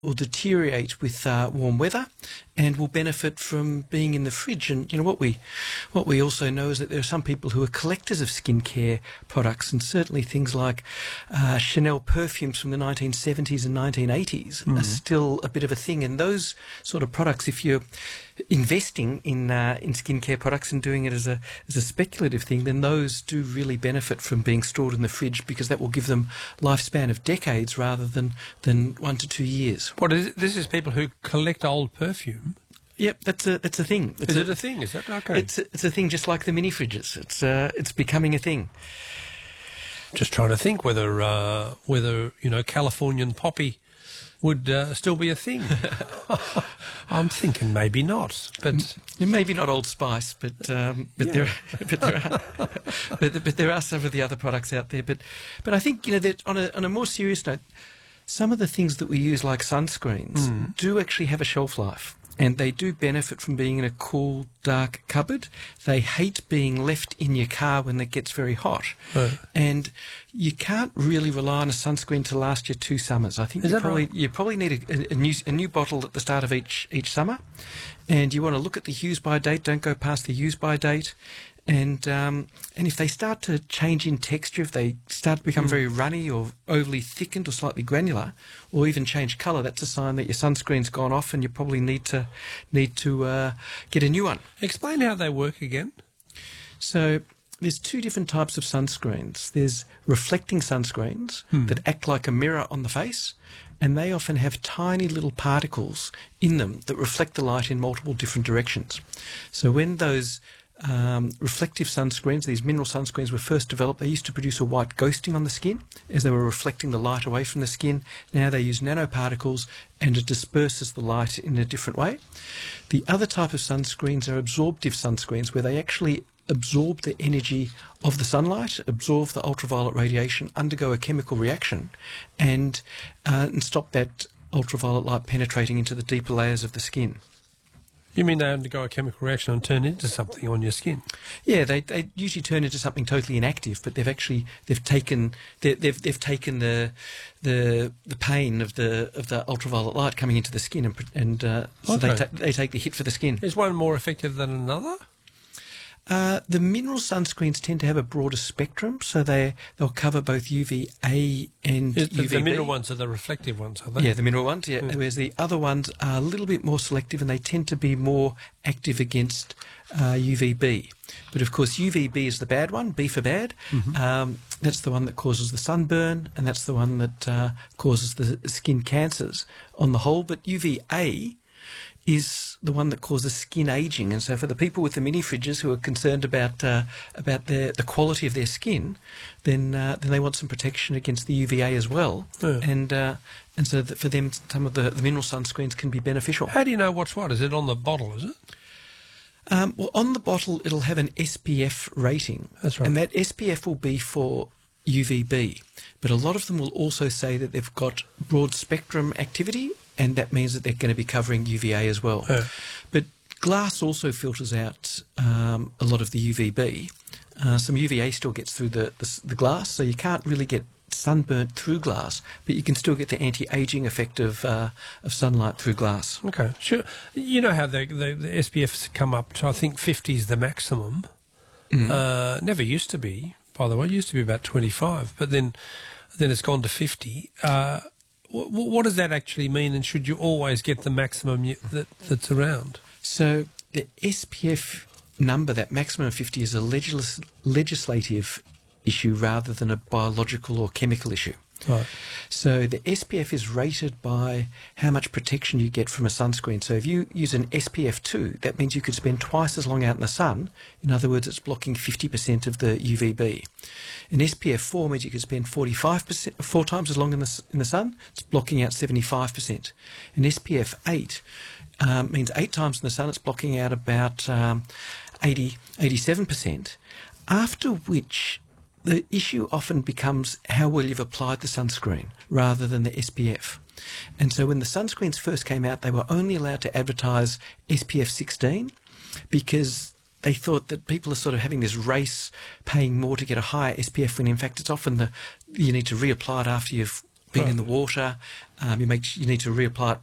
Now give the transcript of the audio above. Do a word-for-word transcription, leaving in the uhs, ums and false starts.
will deteriorate with uh, warm weather and will benefit from being in the fridge. And you know what we what we also know is that there are some people who are collectors of skincare products, and certainly things like uh, Chanel perfumes from the nineteen seventies and nineteen eighties mm. are still a bit of a thing. And those sort of products, if you're investing in uh, in skincare products and doing it as a as a speculative thing, then those do really benefit from being stored in the fridge, because that will give them lifespan of decades rather than than one to two years. What is it? This is people who collect old perfume. Yep, that's a that's a thing. It's is a, it a thing? Is that okay? It's a, it's a thing, just like the mini fridges. It's uh, it's becoming a thing. Just trying to think whether uh, whether you know Californian poppy would uh, still be a thing. I'm thinking maybe not, but maybe not Old Spice, but um, but yeah. there but there are but, but there are some of the other products out there. But but I think, you know, that on a on a more serious note, some of the things that we use, like sunscreens, mm. do actually have a shelf life, and they do benefit from being in a cool, dark cupboard. They hate being left in your car when it gets very hot. Right. And you can't really rely on a sunscreen to last you two summers. I think Is you that probably right? you probably need a, a new a new bottle at the start of each each summer, and you want to look at the use by date. Don't go past the use by date. And um, and if they start to change in texture, if they start to become mm. very runny or overly thickened or slightly granular, or even change colour, that's a sign that your sunscreen's gone off, and you probably need to need to uh, get a new one. Explain how they work again. So there's two different types of sunscreens. There's reflecting sunscreens hmm. that act like a mirror on the face, and they often have tiny little particles in them that reflect the light in multiple different directions. So when those Um, reflective sunscreens, these mineral sunscreens, were first developed, they used to produce a white ghosting on the skin as they were reflecting the light away from the skin. Now they use nanoparticles, and it disperses the light in a different way. The other type of sunscreens are absorptive sunscreens, where they actually absorb the energy of the sunlight, absorb the ultraviolet radiation, undergo a chemical reaction, and, uh, and stop that ultraviolet light penetrating into the deeper layers of the skin. You mean they undergo a chemical reaction and turn into something on your skin? Yeah, they they usually turn into something totally inactive, but they've actually they've taken they, they've they've taken the the the pain of the of the ultraviolet light coming into the skin, and and uh, so okay. they ta they take the hit for the skin. Is one more effective than another? Uh, the mineral sunscreens tend to have a broader spectrum, so they they'll cover both U V A and Is the, U V B. The mineral ones are the reflective ones, are they? Yeah, the mineral ones. Yeah, mm. Whereas the other ones are a little bit more selective, and they tend to be more active against uh, U V B. But of course, U V B is the bad one. B for bad. Mm-hmm. um, that's the one that causes the sunburn, and that's the one that uh, causes the skin cancers on the whole. But U V A is the one that causes skin aging, and so for the people with the mini fridges who are concerned about uh, about their, the quality of their skin, then uh, then they want some protection against the U V A as well, yeah. and uh, and so that for them some of the, the mineral sunscreens can be beneficial. How do you know what's what? Is it on the bottle? Is it? Um, well, on the bottle it'll have an S P F rating. That's right. And that S P F will be for U V B, but a lot of them will also say that they've got broad spectrum activity, and that means that they're going to be covering U V A as well. Yeah. But glass also filters out um, a lot of the U V B. Uh, some U V A still gets through the, the, the glass, so you can't really get sunburnt through glass, but you can still get the anti-aging effect of, uh, of sunlight through glass. Okay, sure. You know how the, the, the S P Fs come up to, I think, fifty is the maximum. Mm. Uh, never used to be, by the way. It used to be about twenty-five, but then, then it's gone to fifty. Uh, What does that actually mean, and should you always get the maximum that, that's around? So the S P F number, that maximum of fifty, is a legis legislative issue rather than a biological or chemical issue. Right. So the S P F is rated by how much protection you get from a sunscreen. So if you use an S P F two, that means you could spend twice as long out in the sun. In other words, it's blocking fifty percent of the U V B. An S P F four means you could spend forty-five percent, four times as long in the, in the sun. It's blocking out seventy-five percent. An S P F eight um, means eight times in the sun. It's blocking out about um, eighty, eighty-seven percent. After which, the issue often becomes how well you've applied the sunscreen rather than the S P F. And so when the sunscreens first came out, they were only allowed to advertise S P F sixteen because they thought that people are sort of having this race, paying more to get a higher S P F, when in fact it's often the you need to reapply it after you've being Right. in the water. Um, you make you need to reapply it